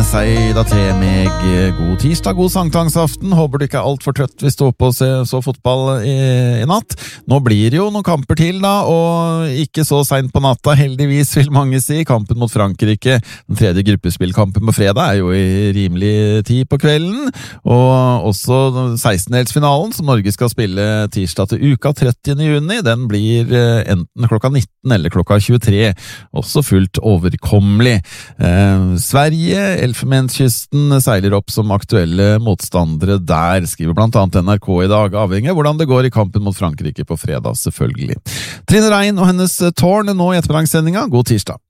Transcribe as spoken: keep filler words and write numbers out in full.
seg da til meg god tirsdag, god sankthansaften. Håper du ikke er alt for trøtt hvis du er oppe og ser så fotball i, i natt. Nå blir det jo noen kamper til da, og ikke så sent på natta, heldigvis vil mange si. Kampen mot Frankrike, den tredje gruppespillkampen på fredag, er jo i rimelig tid på kvelden. Og også sekstendedelsfinalen, som Norge skal spille tirsdag til uka trettiende juni, den blir enten klokka nitten eller klokka tjuetre. Også fullt overkommelig. Eh, Sverige, Elfenbenskysten seiler opp som aktuelle motstandere der, skriver blant annet N R K i dag, avhengig av hvordan det går i kampen mot Frankrike på fredag, selvfølgelig. Trine Rein og hennes tårn nå i ettermiddagssendinga. God tirsdag!